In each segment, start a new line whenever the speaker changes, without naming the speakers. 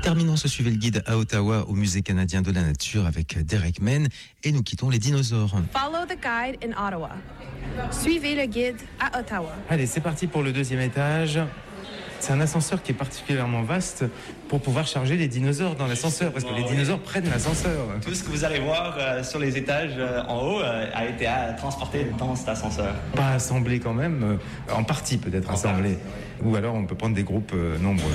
Terminons ce Suivez le guide à Ottawa au Musée canadien de la nature avec Derek Mann et nous quittons les dinosaures.
Follow the guide in Ottawa. Suivez le guide à Ottawa.
Allez, c'est parti pour le deuxième étage. C'est un ascenseur qui est particulièrement vaste pour pouvoir charger les dinosaures dans l'ascenseur, parce que les dinosaures prennent l'ascenseur.
Tout ce que vous allez voir sur les étages en haut a été transporté dans cet ascenseur.
Pas assemblé quand même, en partie peut-être assemblé. Ou alors on peut prendre des groupes nombreux.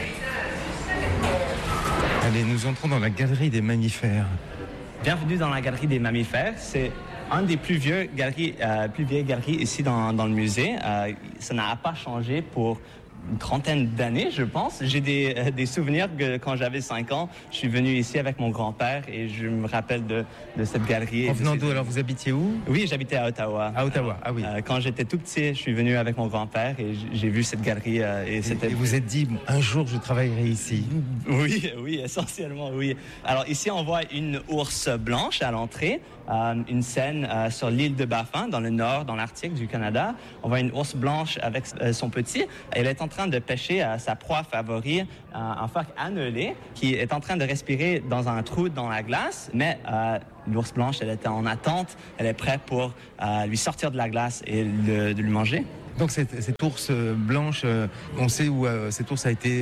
Allez, nous entrons dans la galerie des mammifères.
Bienvenue dans la galerie des mammifères. C'est un des plus vieilles galeries ici dans le musée. Ça n'a pas changé pour une trentaine d'années, je pense. J'ai des souvenirs que quand j'avais 5 ans, je suis venu ici avec mon grand-père et je me rappelle de cette galerie.
En venant d'où? Alors, vous habitiez où?
Oui, j'habitais à Ottawa.
À Ottawa, ah oui.
Quand j'étais tout petit, je suis venu avec mon grand-père et j'ai vu cette galerie. Et
vous êtes dit, un jour, je travaillerai ici?
Oui, essentiellement, oui. Alors, ici, on voit une ours blanche à l'entrée, une scène sur l'île de Baffin, dans le nord, dans l'Arctique du Canada. On voit une ours blanche avec son petit. Elle est en train de pêcher sa proie favorite, un phoque annelé, qui est en train de respirer dans un trou dans la glace, mais l'ours blanche, elle était en attente, elle est prête pour lui sortir de la glace et de lui manger.
Donc cette ours blanche, on sait où cette ours a été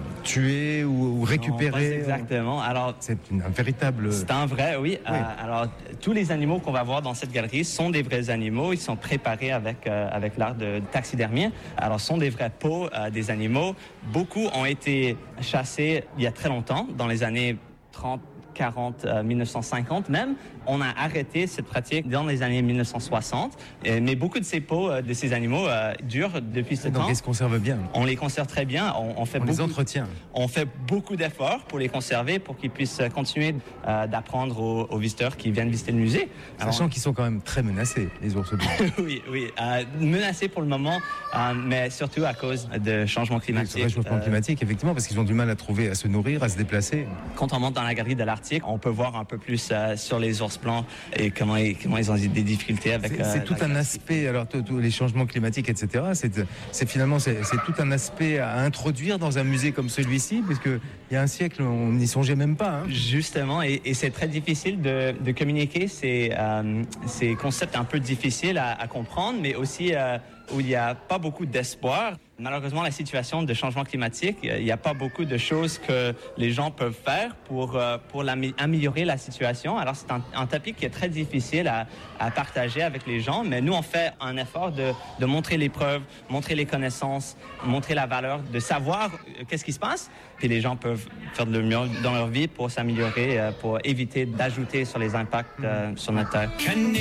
tuée ou récupérée?
Non, pas exactement. Alors,
c'est un véritable...
C'est un vrai, oui.
Oui.
Alors, tous les animaux qu'on va voir dans cette galerie sont des vrais animaux. Ils sont préparés avec l'art de taxidermie. Alors, ce sont des vrais peaux des animaux. Beaucoup ont été chassés il y a très longtemps, dans les années 30, 40, 1950 même. On a arrêté cette pratique dans les années 1960. Mais beaucoup de ces peaux de ces animaux durent depuis ce temps.
Donc, ils se conservent bien?
On les conserve très bien. On
les entretient.
On fait beaucoup d'efforts pour les conserver, pour qu'ils puissent continuer d'apprendre aux visiteurs qui viennent visiter le musée.
Sachant qu'ils sont quand même très menacés, les ours blancs.
Oui. Menacés pour le moment, mais surtout à cause de changement climatique.
Le changement climatique, effectivement, parce qu'ils ont du mal à se nourrir, à se déplacer.
Quand on monte dans la galerie de l'Arctique, on peut voir un peu plus sur les ours blancs et comment ils ont des difficultés avec...
C'est tout un aspect, alors tous les changements climatiques, etc. C'est finalement tout un aspect à introduire dans un musée comme celui-ci, parce qu'il y a un siècle, on n'y songeait même pas.
Justement, et c'est très difficile de communiquer ces concepts un peu difficiles à comprendre, mais aussi où il n'y a pas beaucoup d'espoir. Malheureusement, la situation de changement climatique, il n'y a pas beaucoup de choses que les gens peuvent faire pour améliorer la situation. Alors, c'est un topic qui est très difficile à partager avec les gens, mais nous, on fait un effort de montrer les preuves, montrer les connaissances, montrer la valeur, de savoir qu'est-ce qui se passe. Puis les gens peuvent faire de le mieux dans leur vie pour s'améliorer, pour éviter d'ajouter sur les impacts sur notre Terre.